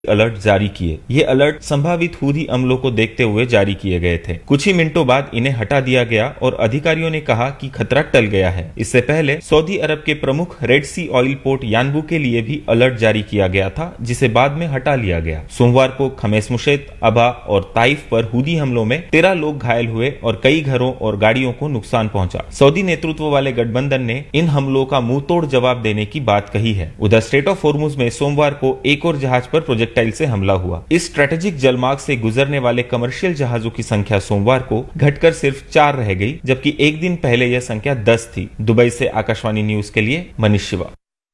Alert जारी किए। ये अलर्ट संभावित हूथी हमलों को देखते हुए जारी किए गए थे। कुछ ही मिनटों बाद इन्हें हटा दिया गया और अधिकारियों ने कहा कि खतरा टल गया है। इससे पहले सऊदी अरब के प्रमुख रेड सी ऑयल पोर्ट यानबू के लिए भी अलर्ट जारी किया गया था, जिसे बाद में हटा लिया गया। सोमवार को खमेस मुशेत, अबा और ताइफ पर हूथी हमलों में 13 लोग घायल हुए और कई घरों और गाड़ियों को नुकसान पहुंचा। सऊदी नेतृत्व वाले गठबंधन ने इन हमलों का मुंह तोड़ जवाब देने की बात कही है। उधर स्ट्रेट ऑफ हॉर्मुज में सोमवार को एक और जहाज पर प्रोजेक्टाइल से हमला हुआ। इस स्ट्रेटेजिक जलमार्ग से गुजरने वाले कमर्शियल जहाजों की संख्या सोमवार को घटकर सिर्फ 4 रह गई, जबकि एक दिन पहले यह संख्या 10 थी। दुबई से आकाशवाणी न्यूज के लिए मनीष शिवा।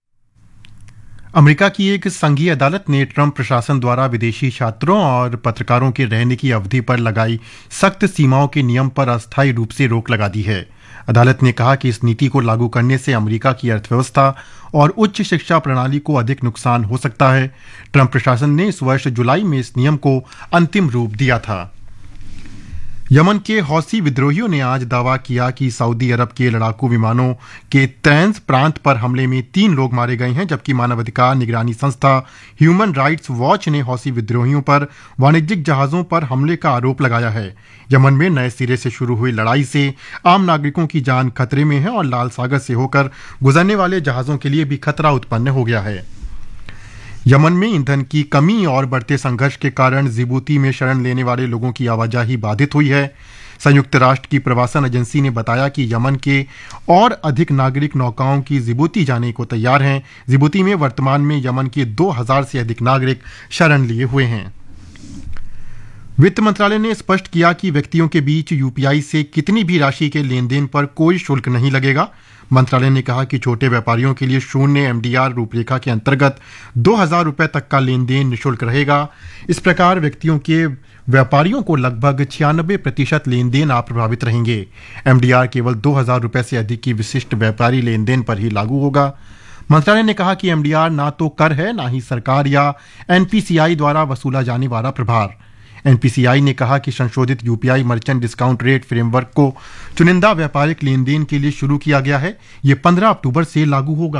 अमेरिका की एक संघीय अदालत ने ट्रंप प्रशासन द्वारा विदेशी छात्रों और पत्रकारों के रहने की अवधि पर लगाई सख्त सीमाओं के नियम पर अस्थायी रूप से रोक लगा दी है। अदालत ने कहा कि इस नीति को लागू करने से अमेरिका की अर्थव्यवस्था और उच्च शिक्षा प्रणाली को अधिक नुकसान हो सकता है। ट्रंप प्रशासन ने इस वर्ष जुलाई में इस नियम को अंतिम रूप दिया था। यमन के हौसी विद्रोहियों ने आज दावा किया कि सऊदी अरब के लड़ाकू विमानों के तैंज प्रांत पर हमले में 3 लोग मारे गए हैं, जबकि मानवाधिकार निगरानी संस्था ह्यूमन राइट्स वॉच ने हौसी विद्रोहियों पर वाणिज्यिक जहाजों पर हमले का आरोप लगाया है। यमन में नए सिरे से शुरू हुई लड़ाई से आम नागरिकों की जान खतरे में है और लाल सागर से होकर गुजरने वाले जहाजों के लिए भी खतरा उत्पन्न हो गया है। यमन में ईंधन की कमी और बढ़ते संघर्ष के कारण जिबूती में शरण लेने वाले लोगों की आवाजाही बाधित हुई है। संयुक्त राष्ट्र की प्रवासन एजेंसी ने बताया कि यमन के और अधिक नागरिक नौकाओं की जिबूती जाने को तैयार हैं। जिबूती में वर्तमान में यमन के 2000 से अधिक नागरिक शरण लिए हुए हैं। वित्त मंत्रालय ने स्पष्ट किया कि व्यक्तियों के बीच यूपीआई से कितनी भी राशि के लेन देन पर कोई शुल्क नहीं लगेगा। मंत्रालय ने कहा कि छोटे व्यापारियों के लिए 0 एमडीआर रूपरेखा के अंतर्गत 2000 रुपए तक का लेन देन निःशुल्क रहेगा। इस प्रकार व्यक्तियों के व्यापारियों को लगभग 96% लेन देन अप्रभावित रहेंगे। एमडीआर केवल 2000 रुपए से अधिक की विशिष्ट व्यापारी लेन देन पर ही लागू होगा। मंत्रालय ने कहा कि एमडीआर ना तो कर है, ना ही सरकार या एनपीसीआई द्वारा वसूला जाने वाला प्रभार। एनपीसीआई ने कहा कि संशोधित UPI merchant discount rate framework को चुनिंदा व्यापारिक लेन देन के लिए शुरू किया गया है। ये 15 अक्टूबर से लागू होगा।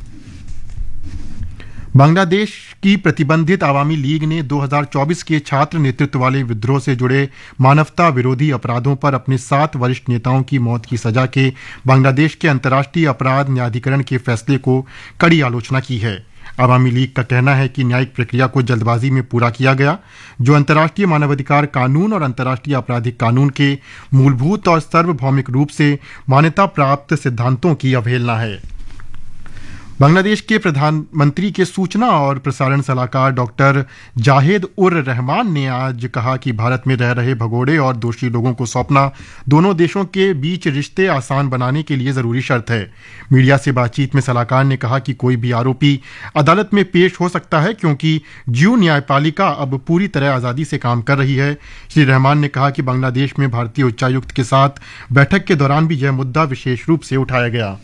बांग्लादेश की प्रतिबंधित आवामी लीग ने 2024 के छात्र नेतृत्व वाले विद्रोह से जुड़े मानवता विरोधी अपराधों पर अपने 7 वरिष्ठ नेताओं की मौत की सजा के बांग्लादेश के अंतर्राष्ट्रीय अपराध न्यायाधिकरण के फैसले को कड़ी आलोचना की है। आवामी लीग का कहना है कि न्यायिक प्रक्रिया को जल्दबाजी में पूरा किया गया, जो अंतर्राष्ट्रीय मानवाधिकार कानून और अंतर्राष्ट्रीय आपराधिक कानून के मूलभूत और सार्वभौमिक रूप से मान्यता प्राप्त सिद्धांतों की अवहेलना है। बांग्लादेश के प्रधानमंत्री के सूचना और प्रसारण सलाहकार डॉक्टर जाहिद उर रहमान ने आज कहा कि भारत में रह रहे भगोड़े और दोषी लोगों को सौंपना दोनों देशों के बीच रिश्ते आसान बनाने के लिए जरूरी शर्त है। मीडिया से बातचीत में सलाहकार ने कहा कि कोई भी आरोपी अदालत में पेश हो सकता है, क्योंकि ज्यू न्यायपालिका अब पूरी तरह आज़ादी से काम कर रही है। श्री रहमान ने कहा कि बांग्लादेश में भारतीय उच्चायुक्त के साथ बैठक के दौरान भी यह मुद्दा विशेष रूप से उठाया गया।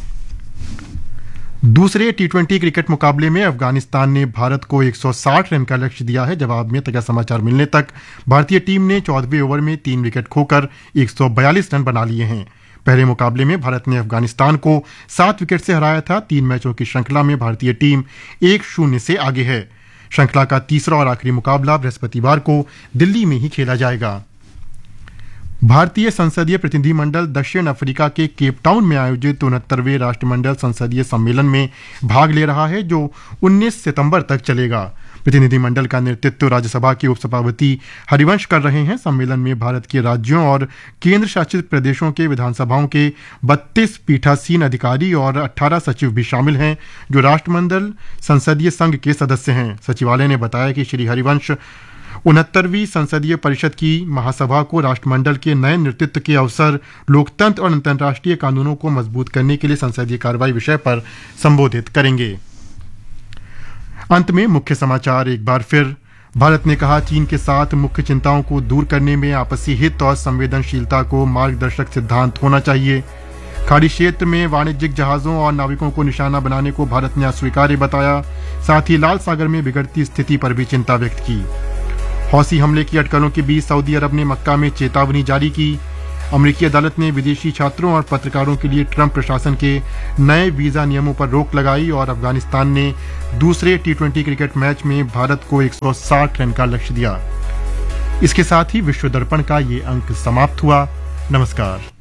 दूसरे टी20 क्रिकेट मुकाबले में अफगानिस्तान ने भारत को 160 रन का लक्ष्य दिया है। जवाब में ताजा समाचार मिलने तक भारतीय टीम ने 14वें ओवर में 3 विकेट खोकर 142 रन बना लिए हैं। पहले मुकाबले में भारत ने अफगानिस्तान को 7 विकेट से हराया था। 3 मैचों की श्रृंखला में भारतीय टीम 1-0 से आगे है। श्रृंखला का तीसरा और आखिरी मुकाबला बृहस्पतिवार को दिल्ली में ही खेला जाएगा। भारतीय संसदीय प्रतिनिधिमंडल दक्षिण अफ्रीका के केप टाउन में आयोजित 69वें राष्ट्रमंडल संसदीय सम्मेलन में भाग ले रहा है, जो 19 सितंबर तक चलेगा। प्रतिनिधिमंडल का नेतृत्व राज्यसभा के उपसभापति हरिवंश कर रहे हैं। सम्मेलन में भारत के राज्यों और केंद्र शासित प्रदेशों के विधानसभाओं के 32 पीठासीन अधिकारी और 18 सचिव भी शामिल हैं, जो राष्ट्रमंडल संसदीय संघ के सदस्य हैं। सचिवालय ने बताया कि श्री हरिवंश 69वीं संसदीय परिषद की महासभा को राष्ट्रमंडल के नए नेतृत्व के अवसर, लोकतंत्र और अंतर्राष्ट्रीय कानूनों को मजबूत करने के लिए संसदीय कार्रवाई विषय पर संबोधित करेंगे। अंत में मुख्य समाचार एक बार फिर। भारत ने कहा, चीन के साथ मुख्य चिंताओं को दूर करने में आपसी हित और संवेदनशीलता को मार्गदर्शक सिद्धांत होना चाहिए। खाड़ी क्षेत्र में वाणिज्यिक जहाजों और नाविकों को निशाना बनाने को भारत ने अस्वीकार्य बताया। साथ ही लाल सागर में बिगड़ती स्थिति पर भी चिंता व्यक्त की। हौसी हमले की अटकलों के बीच सऊदी अरब ने मक्का में चेतावनी जारी की। अमेरिकी अदालत ने विदेशी छात्रों और पत्रकारों के लिए ट्रंप प्रशासन के नए वीजा नियमों पर रोक लगाई और अफगानिस्तान ने दूसरे T20 क्रिकेट मैच में भारत को 160 रन का लक्ष्य दिया। इसके साथ ही विश्व दर्पण का ये अंक समाप्त हुआ। नमस्कार।